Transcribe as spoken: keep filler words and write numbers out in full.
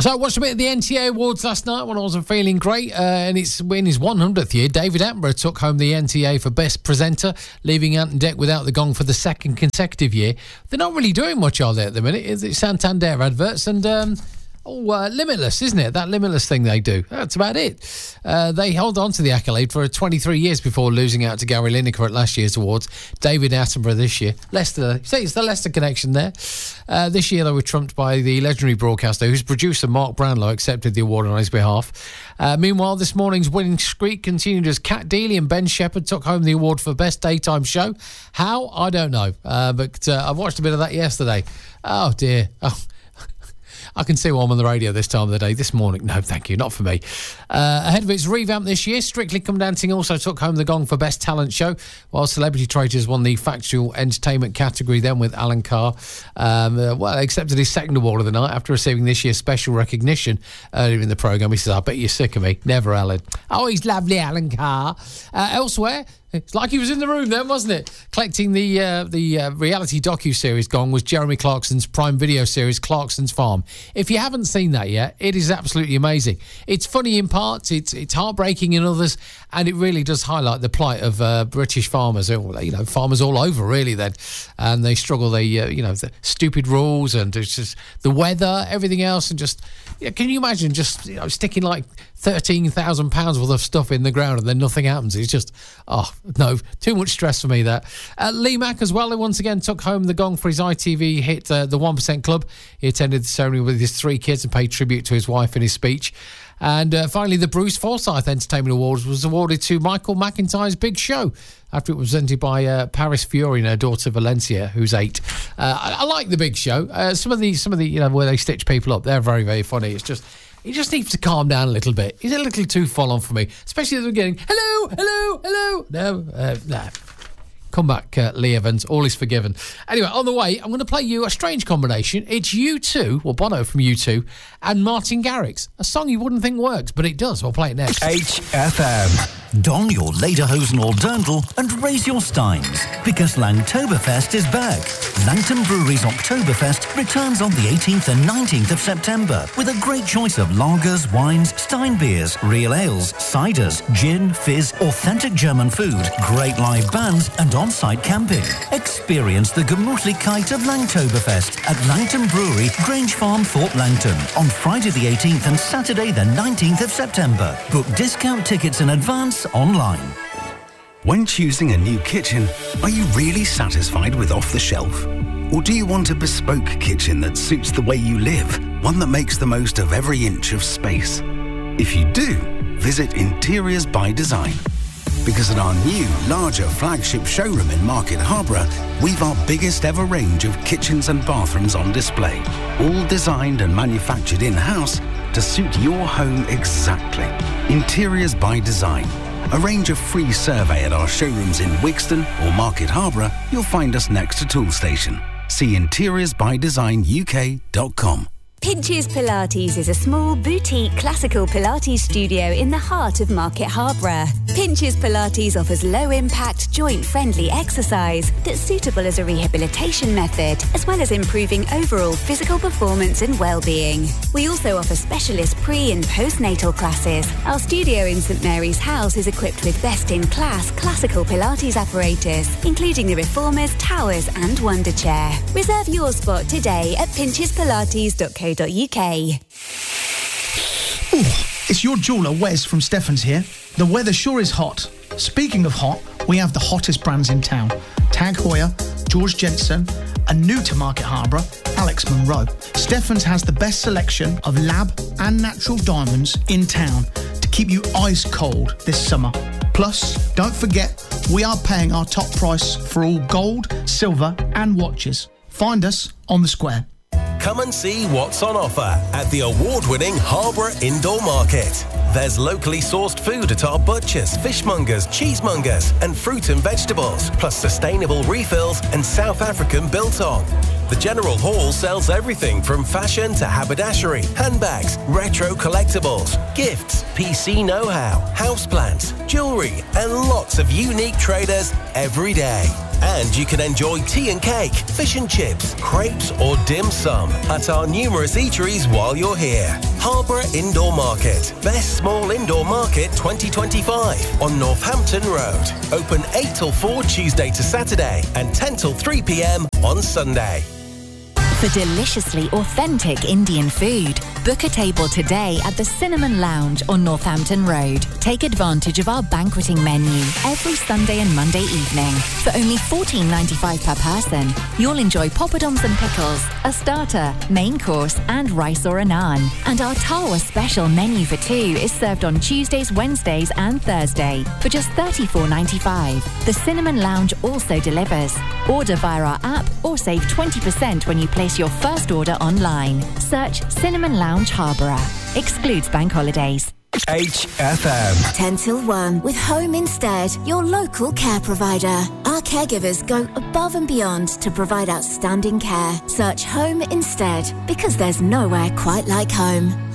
So I watched a bit of the N T A Awards last night when I wasn't feeling great, uh, and it's in his one hundredth year. David Attenborough took home the N T A for Best Presenter, leaving Ant and Dec without the gong for the second consecutive year. They're not really doing much, are they, at the minute? It's Santander adverts and... Um, Oh, uh, Limitless, isn't it? That Limitless thing they do. That's about it. Uh, they held on to the accolade for twenty-three years before losing out to Gary Lineker at last year's awards. David Attenborough this year. Leicester, see, it's the Leicester connection there. Uh, this year they were trumped by the legendary broadcaster whose producer, Mark Brownlow, accepted the award on his behalf. Uh, meanwhile, this morning's winning streak continued as Cat Deeley and Ben Shepherd took home the award for Best Daytime Show. How? I don't know. Uh, but uh, I watched a bit of that yesterday. Oh, dear. Oh. I can see why I'm on the radio this time of the day. This morning, no, thank you, not for me. Uh, ahead of its revamp this year, Strictly Come Dancing also took home the gong for Best Talent Show, while Celebrity Traitors won the factual entertainment category then with Alan Carr. Um, uh, well, accepted his second award of the night after receiving this year's special recognition earlier in the programme. He says, I bet you're sick of me. Never, Alan. Oh, he's lovely, Alan Carr. Uh, elsewhere... It's like he was in the room then, wasn't it? Collecting the uh, the uh, reality docu-series gong was Jeremy Clarkson's Prime Video series, Clarkson's Farm. If you haven't seen that yet, it is absolutely amazing. It's funny in parts, it's it's heartbreaking in others, and it really does highlight the plight of uh, British farmers, you know, farmers all over, really, then. And they struggle, they, uh, you know, the stupid rules and it's just the weather, everything else, and just, yeah, can you imagine just, you know, sticking like thirteen thousand pounds worth of stuff in the ground and then nothing happens? It's just, oh, no, too much stress for me there. Uh, Lee Mack as well, he once again took home the gong for his I T V hit uh, The one percent Club. He attended the ceremony with his three kids and paid tribute to his wife in his speech. And uh, finally, the Bruce Forsyth Entertainment Awards was awarded to Michael McIntyre's Big Show after it was presented by uh, Paris Fury and her daughter Valencia, who's eight. Uh, I, I like the Big Show. Uh, some of the, some of the, you know, where they stitch people up, they're very, very funny. It's just... He just needs to calm down a little bit. He's a little too full on for me, especially at the beginning. Hello, hello, hello. No, uh, no. Come back, uh, Lee Evans. All is forgiven. Anyway, on the way, I'm going to play you a strange combination. It's U two, well, Bono from U two, and Martin Garrix. A song you wouldn't think works, but it does. We'll play it next. H F M. Don your lederhosen or dirndl and raise your steins, because Langtoberfest is back. Langton Brewery's Oktoberfest returns on the eighteenth and nineteenth of September with a great choice of lagers, wines, Stein beers, real ales, ciders, gin, fizz, authentic German food, great live bands and on-site camping. Experience the Gemütlichkeit of Langtoberfest at Langton Brewery, Grange Farm, Thorpe Langton on Friday the eighteenth and Saturday the nineteenth of September. Book discount tickets in advance online. When choosing a new kitchen, are you really satisfied with off-the-shelf? Or do you want a bespoke kitchen that suits the way you live, one that makes the most of every inch of space? If you do, visit Interiors by Design. Because at our new, larger flagship showroom in Market Harborough, we've our biggest ever range of kitchens and bathrooms on display, all designed and manufactured in-house to suit your home exactly. Interiors by Design. Arrange a free survey at our showrooms in Wigston or Market Harborough. You'll find us next to Tool Station. See interiors by design U K dot com. Pinches Pilates is a small, boutique, classical Pilates studio in the heart of Market Harborough. Pinches Pilates offers low-impact, joint-friendly exercise that's suitable as a rehabilitation method, as well as improving overall physical performance and well-being. We also offer specialist pre- and postnatal classes. Our studio in St Mary's House is equipped with best-in-class classical Pilates apparatus, including the Reformers, Towers and Wonder Chair. Reserve your spot today at pinches pilates dot co dot uk. Ooh, it's your jeweller, Wes from Stephens here. The weather sure is hot. Speaking of hot, we have the hottest brands in town. Tag Heuer, George Jensen, and new to Market Harborough, Alex Monroe. Stephens has the best selection of lab and natural diamonds in town to keep you ice cold this summer. Plus, don't forget, we are paying our top price for all gold, silver and watches. Find us on the square. Come and see what's on offer at the award-winning Harborough Indoor Market. There's locally sourced food at our butchers, fishmongers, cheesemongers and fruit and vegetables, plus sustainable refills and South African biltong. The General Hall sells everything from fashion to haberdashery, handbags, retro collectibles, gifts, P C know-how, houseplants, jewellery and lots of unique traders every day. And you can enjoy tea and cake, fish and chips, crepes or dim sum at our numerous eateries while you're here. Harborough Indoor Market. Best small indoor market twenty twenty-five on Northampton Road. Open eight till four Tuesday to Saturday and ten till three p m on Sunday. For deliciously authentic Indian food, book a table today at the Cinnamon Lounge on Northampton Road. Take advantage of our banqueting menu every Sunday and Monday evening. For only fourteen ninety-five per person, you'll enjoy poppadoms and pickles, a starter, main course and rice or a naan. And our Tawa special menu for two is served on Tuesdays, Wednesdays and Thursday for just thirty-four ninety-five. The Cinnamon Lounge also delivers. Order via our app or save twenty percent when you place your first order online. Search Cinnamon Lounge Harborough. Excludes bank holidays. H F M. ten till one with Home Instead, your local care provider. Our caregivers go above and beyond to provide outstanding care. Search Home Instead because there's nowhere quite like home.